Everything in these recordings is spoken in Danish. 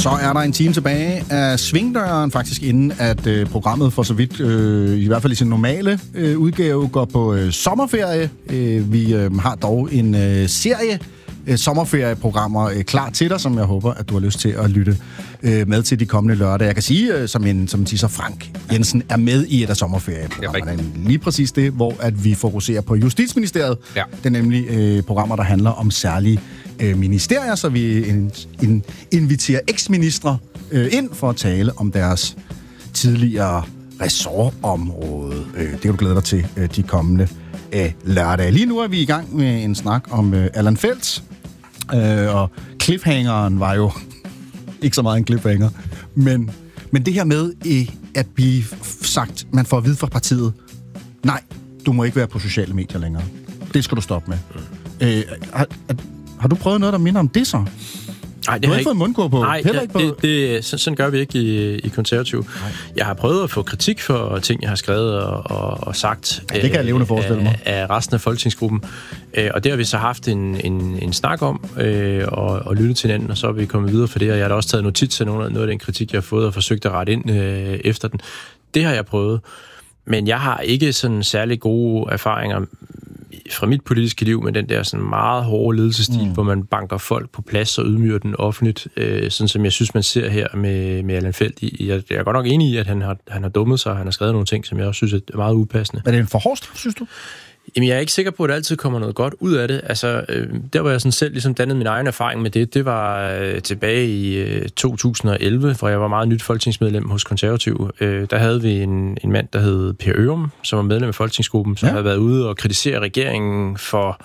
Så er der en time tilbage af Svingdøren, faktisk inden at programmet for så vidt, i hvert fald i sin normale udgave, går på sommerferie. Vi har dog en serie sommerferieprogrammer klar til dig, som jeg håber, at du har lyst til at lytte med til de kommende lørdag. Jeg kan sige, som en teaser, Frank Jensen er med i et af sommerferieprogrammerne. Lige præcis det, hvor at vi fokuserer på Justitsministeriet. Ja. Det er nemlig programmer, der handler om særlige ministerier, så vi inviterer eksministre ind for at tale om deres tidligere ressortområde. Det kan du glæde dig til de kommende lørdag. Lige nu er vi i gang med en snak om Allan Felt, og cliffhangeren var jo ikke så meget en cliffhanger, men det her med at blive sagt, man får at vide fra partiet, nej, du må ikke være på sociale medier længere. Det skal du stoppe med. Har du prøvet noget, der minder om det så? Nej, det du har ikke fået mundkur på? Nej, sådan gør vi ikke i Konservative. Nej. Jeg har prøvet at få kritik for ting, jeg har skrevet og sagt. Ja, det kan jeg levende forestille mig. Af resten af folketingsgruppen. Og det har vi så haft en snak om og lyttet til hinanden, og så er vi kommet videre for det. Og jeg har da også taget notits af noget af den kritik, jeg har fået og forsøgt at rette ind efter den. Det har jeg prøvet. Men jeg har ikke sådan særlig gode erfaringer fra mit politiske liv med den der sådan meget hårde ledelsesstil, hvor man banker folk på plads og ydmyger den offentligt, sådan som jeg synes, man ser her med Allan Felt. Jeg er godt nok enig i, at han har dummet sig, og han har skrevet nogle ting, som jeg også synes er meget upassende. Er det en for hård straf, synes du? Jamen, jeg er ikke sikker på, at der altid kommer noget godt ud af det. Altså, der var jeg sådan selv ligesom dannet min egen erfaring med det. Det var tilbage i 2011, hvor jeg var meget nyt folketingsmedlem hos Konservative. Der havde vi en mand, der hed Per Ørum, som var medlem af folketingsgruppen, som havde været ude og kritisere regeringen for,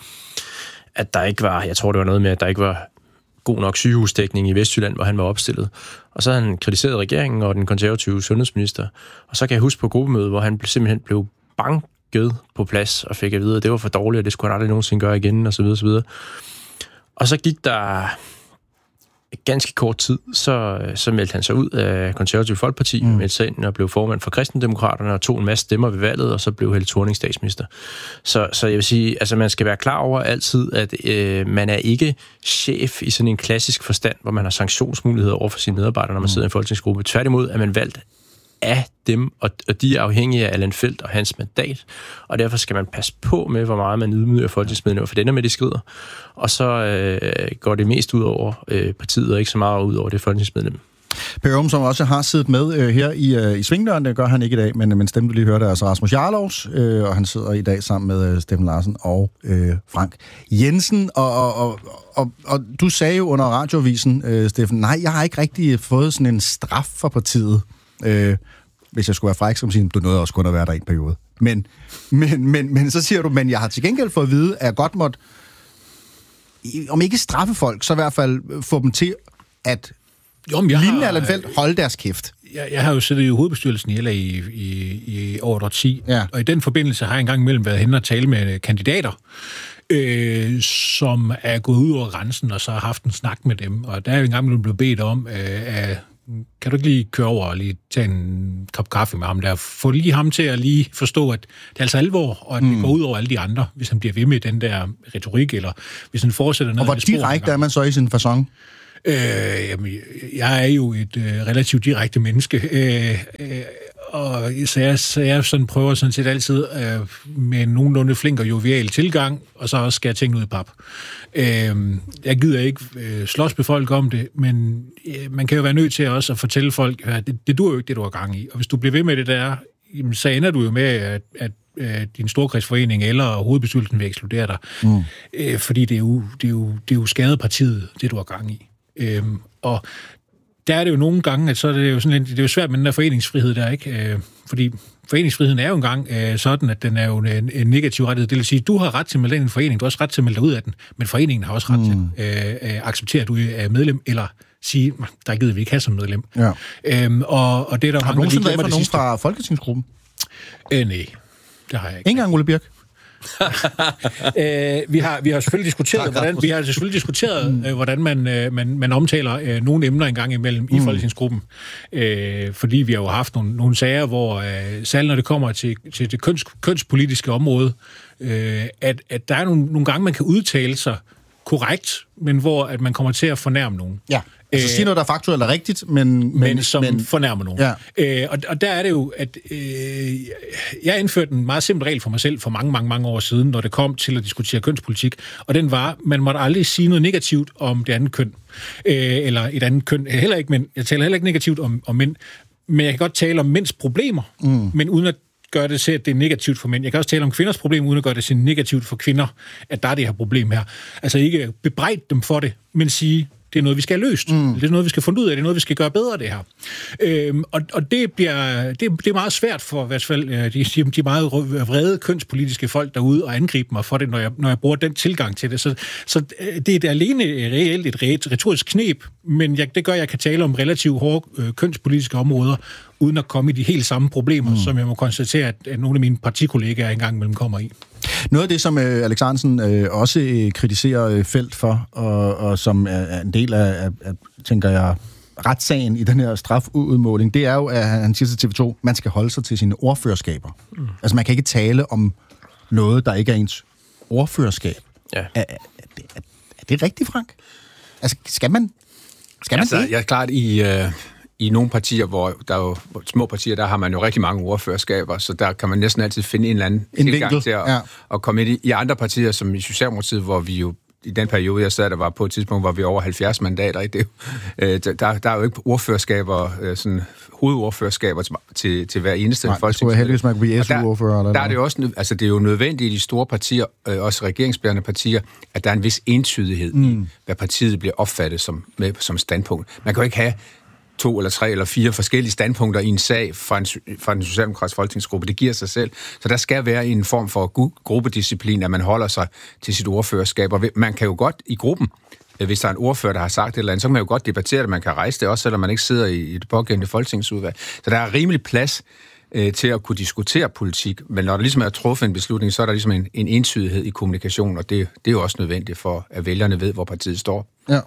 at der ikke var, jeg tror det var noget med, at der ikke var god nok sygehusdækning i Vestjylland, hvor han var opstillet. Og så havde han kritiseret regeringen og den konservative sundhedsminister. Og så kan jeg huske på gruppemødet, hvor han simpelthen blev gød på plads og fik at vide, at det var for dårligt, og det skulle han aldrig nogensinde gøre igen, og så videre, og så videre. Og så gik der ganske kort tid, så meldte han sig ud af Konservative Folkeparti, meldte sig ind og blev formand for Kristendemokraterne og tog en masse stemmer ved valget, og så blev Helle Thorning statsminister. Så jeg vil sige, altså man skal være klar over altid, at man er ikke chef i sådan en klassisk forstand, hvor man har sanktionsmuligheder over for sine medarbejdere, når man sidder i en folketingsgruppe. Tværtimod er man valgt af dem, og de er afhængige af Allan Felt og hans mandat, og derfor skal man passe på med, hvor meget man ydmyger folketingsmedlemmer, for det ender med, de skrider. Og så går det mest ud over partiet, og ikke så meget ud over det folketingsmedlem. Per Ørum, som også har siddet med her i Svingdøren, det gør han ikke i dag, men stemmen, du lige hørte, er altså Rasmus Jarlovs, og han sidder i dag sammen med Steffen Larsen og Frank Jensen. Og du sagde jo under radioavisen, Steffen, nej, jeg har ikke rigtig fået sådan en straf fra partiet. Hvis jeg skulle være fræk, som siger, du nåede også kun at være der en periode. Men så siger du, men jeg har til gengæld fået at vide, at jeg godt måtte, om ikke straffe folk, så i hvert fald få dem til at lignende Allan Felt holde deres kæft. Jeg har jo siddet i hovedbestyrelsen i LA i over et årti, og i den forbindelse har jeg engang imellem været hen og tale med kandidater, som er gået ud over grænsen, og så har haft en snak med dem. Og der er jo engang blevet bedt om, kan du ikke lige køre over og lige tage en kop kaffe med ham der? Få lige ham til at lige forstå, at det er altså alvor, og at det går ud over alle de andre, hvis han bliver ved med den der retorik, eller hvis han fortsætter ned. Og hvor direkte er man så i sin facon? Jamen, jeg er jo et relativt direkte menneske, og så jeg sådan prøver sådan set altid med en nogenlunde flink og jovial tilgang, og så også skære tingene ud i pap. Jeg gider ikke slås med folk om det, men man kan jo være nødt til også at fortælle folk, at det duer jo ikke, det du har gang i. Og hvis du bliver ved med det der, så ender du jo med, at din storkredsforening eller hovedbestyrelsen vil ekskludere dig. Fordi det er jo skadepartiet, det du har gang i. Og der er det jo nogle gange, at så er det jo sådan lidt, det er jo svært med den der foreningsfrihed der, ikke? Fordi foreningsfriheden er jo engang sådan, at den er jo en negativ rettighed. Det vil sige, du har ret til at melde ind i en forening, du har også ret til at melde dig ud af den, men foreningen har også ret til at acceptere, at du er medlem, eller sige, der gider vi ikke have som medlem. Ja. Og det er der har du nogensinde været for nogen fra folketingsgruppen? Nej, det har jeg ikke. Ingen gang, Ole Birk? Vi har selvfølgelig diskuteret, hvordan man omtaler nogle emner en gang imellem i folketingsgruppen. Fordi vi har jo haft nogle sager, hvor særligt når det kommer til det kønspolitiske område, at der er nogle gange, man kan udtale sig korrekt, men hvor at man kommer til at fornærme nogen. Ja, altså sige noget, der er faktuelt og rigtigt, men som fornærmer nogen. Ja. Og der er det jo, at jeg indførte en meget simpel regel for mig selv for mange år siden, når det kom til at diskutere kønspolitik, og den var, man måtte aldrig sige noget negativt om det andet køn, eller et andet køn, heller ikke mænd. Jeg taler heller ikke negativt om mænd, men jeg kan godt tale om mænds problemer, men uden at gøre det til, at det er negativt for mænd. Jeg kan også tale om kvinders problemer, uden at gøre det til negativt for kvinder, at der er det her problem her. Altså ikke bebrejde dem for det, men sige, det er noget, vi skal have løst. Det er noget, vi skal finde ud af. Det er noget, vi skal gøre bedre, det her. Og det er meget svært for i hvert fald de meget vrede kønspolitiske folk derude at angribe mig for det, når jeg bruger den tilgang til det. Så det er alene reelt et retorisk kneb, men det gør, at jeg kan tale om relativt hårde kønspolitiske områder, uden at komme i de helt samme problemer, som jeg må konstatere, at nogle af mine partikollegaer engang imellem kommer i. Noget af det, som Alex Ahrendtsen også kritiserer Felt for, og som er en del af, tænker jeg, retssagen i den her strafudmåling, det er jo, at han siger til TV2, man skal holde sig til sine ordførerskaber. Altså, man kan ikke tale om noget, der ikke er ens ordførerskab. Ja. Er det rigtigt, Frank? Altså, skal man det? Jeg er klart i nogle partier, hvor der er jo små partier, der har man jo rigtig mange ordførerskaber, så der kan man næsten altid finde en eller anden tilgang vinkel, til at komme ind i andre partier, som i Socialdemokratiet, hvor vi jo i den periode, jeg sad, der var på et tidspunkt, hvor vi over 70 mandater i det. Der er jo ikke ordførerskaber, sådan hovedordførerskaber til hver eneste folketingsmedlem. Nej, det skulle heldigvis, man kunne blive SU-ordfører. Der er det jo også, altså det er jo nødvendigt i de store partier, også regeringsbærende partier, at der er en vis entydighed i, hvad partiet bliver opfattet som standpunkt. Man kan jo ikke have 2 eller 3 eller 4 forskellige standpunkter i en sag fra den socialdemokratiske folketingsgruppe. Det giver sig selv. Så der skal være en form for gruppedisciplin, at man holder sig til sit ordførerskab. Og man kan jo godt i gruppen, hvis der er en ordfører, der har sagt et eller andet, så kan man jo godt debattere det. Man kan rejse det også, selvom man ikke sidder i det pågældende folketingsudvalg. Så der er rimelig plads til at kunne diskutere politik. Men når der ligesom er truffet en beslutning, så er der ligesom en entydighed i kommunikation, og det er jo også nødvendigt for, at vælgerne ved, hvor partiet står. Ja.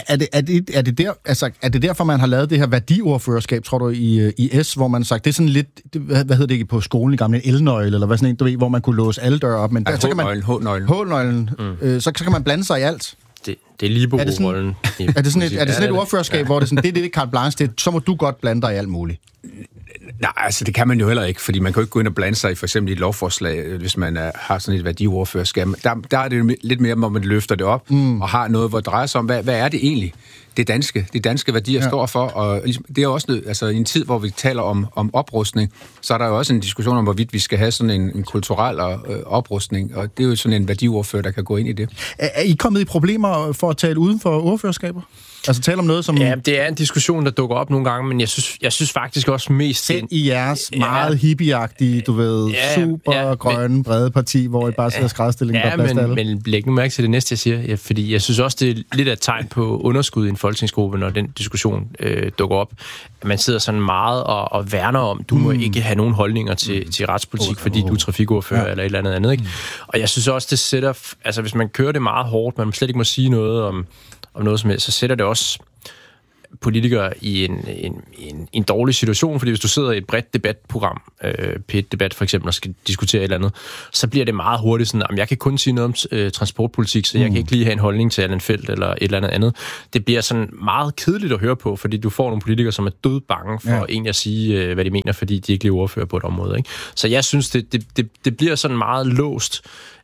Er det derfor, man har lavet det her værdiordførerskab, tror du, i S, hvor man sagt, det er sådan lidt, hvad hedder det på skolen i gamle, en elnøgle, eller hvad sådan en, du ved, hvor man kunne låse alle døre op, men der, så kan man H-nøglen, så kan man blande sig i alt. Det er lige på rollen. Er det sådan et ordførerskab, hvor det er det er carte blanche, så må du godt blande dig i alt muligt? Nej, altså det kan man jo heller ikke, fordi man kan jo ikke gå ind og blande sig i for eksempel et lovforslag, hvis man har sådan et værdiordførerskab. Der er det jo lidt mere, hvor man løfter det op og har noget, hvor det drejer sig om, hvad er det egentlig, de danske værdier står for. Og det er også altså i en tid, hvor vi taler om oprustning, så er der jo også en diskussion om, hvorvidt vi skal have sådan en kulturel oprustning, og det er jo sådan en værdiordfører, der kan gå ind i det. Er I kommet i problemer for at tale uden for ordførerskaber? Altså tale om noget som... Ja, det er en diskussion, der dukker op nogle gange, men jeg synes faktisk også mest... Selv i jeres meget hippieagtige, du ved, super grønne, brede parti, hvor I bare sidder skrædstilling på plads til alle. Men læg nu mærke til det næste, jeg siger, fordi jeg synes også, det er lidt af et tegn på underskud i en folketingsgruppe, når den diskussion dukker op. Man sidder sådan meget og værner om, du må ikke have nogen holdninger til retspolitik, fordi du er trafikordfører eller et eller andet, ikke? Og jeg synes også, det sætter... Altså, hvis man kører det meget hårdt, man slet ikke må sige noget om noget som helst, så sætter det også politikere i en dårlig situation, fordi hvis du sidder i et bredt debatprogram, P1-debat for eksempel, og skal diskutere et eller andet, så bliver det meget hurtigt sådan, at jeg kan kun sige noget om transportpolitik, så jeg kan ikke lige have en holdning til Allan Felt eller et eller andet. Det bliver sådan meget kedeligt at høre på, fordi du får nogle politikere, som er død bange for egentlig at sige, hvad de mener, fordi de ikke lige ordfører på et område. Ikke? Så jeg synes, det bliver sådan meget låst.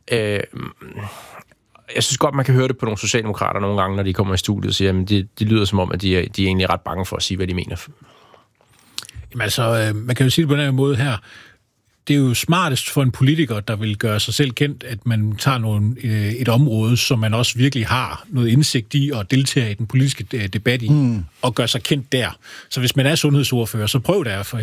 Jeg synes godt, man kan høre det på nogle socialdemokrater nogle gange, når de kommer i studiet og siger, at de lyder som om, at de er egentlig ret bange for at sige, hvad de mener. Jamen altså, man kan jo sige det på den her måde her. Det er jo smartest for en politiker, der vil gøre sig selv kendt, at man tager et område, som man også virkelig har noget indsigt i og deltager i den politiske debat i, og gør sig kendt der. Så hvis man er sundhedsordfører, så prøv der,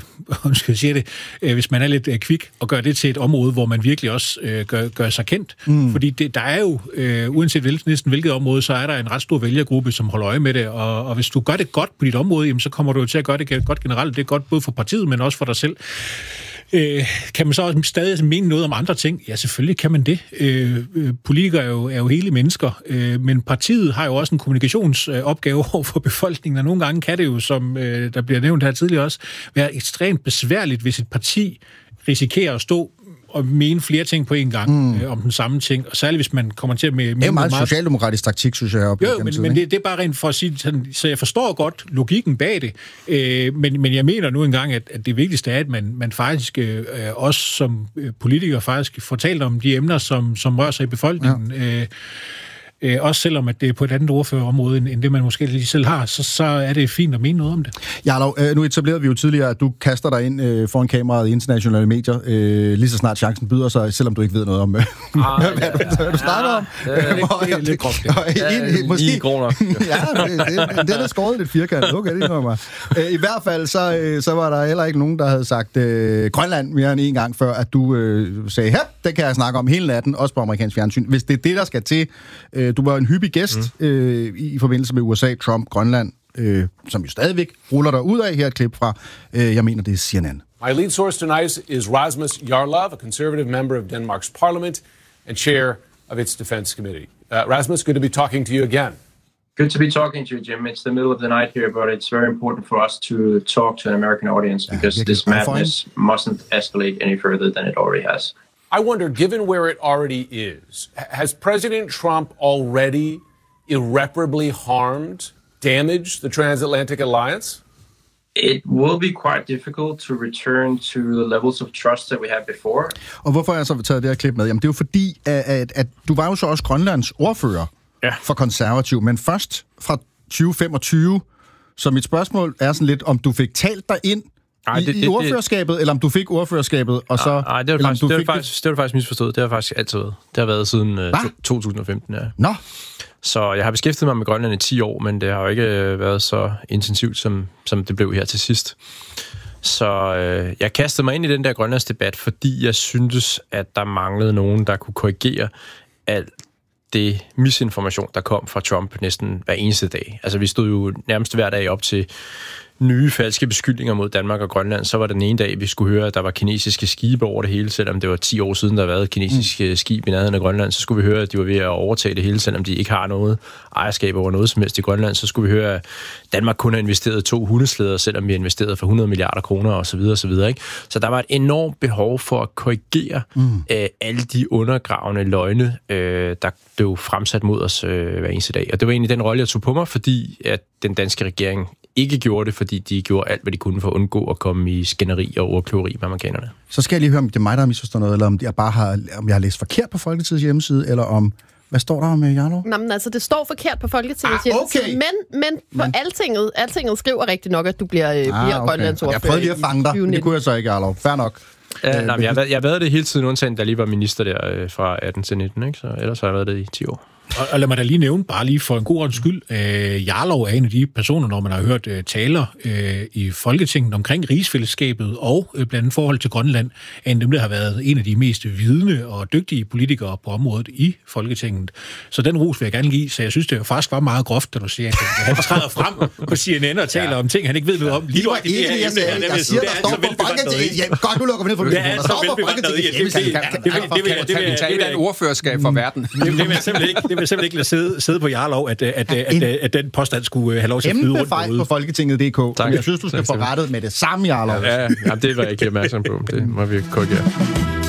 hvis man er lidt kvik, og gør det til et område, hvor man virkelig også gør sig kendt. Fordi der er jo, uanset næsten hvilket område, så er der en ret stor vælgergruppe, som holder øje med det, og hvis du gør det godt på dit område, jamen, så kommer du jo til at gøre det godt generelt. Det er godt både for partiet, men også for dig selv. Kan man så også stadig mene noget om andre ting? Ja, selvfølgelig kan man det. Politikere er jo hele mennesker, men partiet har jo også en kommunikationsopgave over for befolkningen, og nogle gange kan det jo, som der bliver nævnt her tidligere også, være ekstremt besværligt, hvis et parti risikerer at stå at mene flere ting på en gang om den samme ting, og særligt hvis man kommer til at mene... Det er meget socialdemokratisk taktik, synes jeg. Men det er bare rent for at sige sådan, så jeg forstår godt logikken bag det, men jeg mener nu engang, at det vigtigste er, at man faktisk også som politiker faktisk får talt om de emner, som rører sig i befolkningen. Ja. Også selvom at det er på et andet ordførerområde, end det man måske lige selv har, så er det fint at mene noget om det. Jarlov, nu etablerede vi jo tidligere, at du kaster dig ind foran kameraet i internationale medier, lige så snart chancen byder sig, selvom du ikke ved noget om, hvad du snakker om. Det er lidt groft. Måske kroner. Det er skåret lidt firkantet. Okay, det er mig. I hvert fald, så var der heller ikke nogen, der havde sagt Grønland mere end en gang før, at du sagde, det kan jeg snakke om hele natten, også på amerikansk fjernsyn. Hvis det er det, der skal til. Du var en hyppig gæst i forbindelse med USA, Trump, Grønland, som jo stadigvæk ruller der ud af. Her et klip fra, jeg mener, det er CNN. My lead source tonight is Rasmus Jarlov, a conservative member of Denmark's parliament and chair of its defense committee. Rasmus, good to be talking to you again. Good to be talking to you, Jim. It's the middle of the night here, but it's very important for us to talk to an American audience because this madness mustn't escalate any further than it already has. I wonder, given where it already is, has President Trump already irreparably harmed, damaged the transatlantic alliance? It will be quite difficult to return to the levels of trust that we had before. Og hvorfor har jeg så taget det her klip med? Jamen, det er jo fordi, at du var jo så også Grønlands ordfører for konservativ, men først fra 2025. Så mit spørgsmål er sådan lidt, om du fik talt dig ind i ordførerskabet, eller om du fik ordførerskabet, og så... Nej, det var faktisk misforstået. Det har faktisk altid været. Det har været siden 2015, ja. Nå. Så jeg har beskæftiget mig med Grønland i 10 år, men det har jo ikke været så intensivt, som det blev her til sidst. Så jeg kastede mig ind i den der Grønlandsdebat, fordi jeg syntes, at der manglede nogen, der kunne korrigere alt det misinformation, der kom fra Trump næsten hver eneste dag. Altså, vi stod jo nærmest hver dag op til nye falske beskyldninger mod Danmark og Grønland. Så var det den ene dag, vi skulle høre, at der var kinesiske skibe over det hele, selvom det var 10 år siden, der havde været kinesiske skib i nærheden af Grønland. Så skulle vi høre, at de var ved at overtage det hele, selvom de ikke har noget ejerskab over noget som helst i Grønland. Så skulle vi høre, at Danmark kun har investeret 2 hundeslæder, selvom vi har investeret for 100 milliarder kroner osv. Ikke? Så der var et enormt behov for at korrigere alle de undergravende løgne, der blev fremsat mod os hver eneste dag. Og det var egentlig den rolle, jeg tog på mig, fordi at den danske regering ikke gjorde det, fordi de gjorde alt, hvad de kunne for at undgå at komme i skænderi og ordkløveri med amerikanerne. Så skal jeg lige høre, om det er mig, der har misforstået noget, eller om jeg bare har læst forkert på Folketingets hjemmeside, eller om... Hvad står der om Jarlov? Nå, men altså, det står forkert på Folketingets hjemmeside, men på Altinget skriver rigtig nok, at du bliver Grønlands ordfører. Jeg prøvede lige at fange dig, men det kunne jeg så ikke, Jarlov. Fair nok. Jeg har været det hele tiden, undtagen der lige var minister der fra 18 til 19, ikke? Så ellers har jeg været det i 10 år. Og lad mig da lige nævne, bare lige for en god ordens skyld, Jarlov er en af de personer, når man har hørt taler i Folketinget omkring rigsfællesskabet og blandt andet forhold til Grønland, er en af dem, der har været en af de mest vidende og dygtige politikere på området i Folketinget. Så den ros vil jeg gerne give, så jeg synes, det faktisk var meget groft, da du siger, at han træder frem på CNN og taler om ting, han ikke ved noget om. Lige det jeg siger, der står på Folketinget. Godt, nu lukker vi ned for det. Det er så velbevandret. Kan vi tage et ordførerskab for verden? Det vil jeg simpelthen ikke lade sidde på Jarlov, at den påstand skulle have lov til at flyde rundt. Kæmpe fejl på Folketinget.dk. Jeg synes, du skal få rettet med det samme, Jarlov. Ja, det var jeg ikke opmærksom på. Det må vi korrigere.